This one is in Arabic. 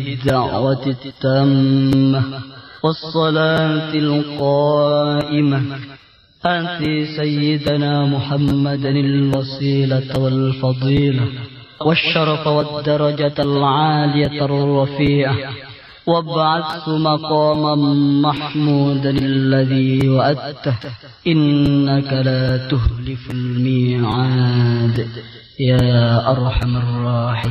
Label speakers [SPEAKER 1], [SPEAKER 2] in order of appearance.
[SPEAKER 1] الدعوة التامة والصلاة القائمة آت سيدنا محمدا الوسيلة والفضيلة والشرف والدرجة العالية الرفيعة وابعثه مقاما محمودا الذي وعدته إنك لا تخلف الميعاد يا أرحم الراحمين.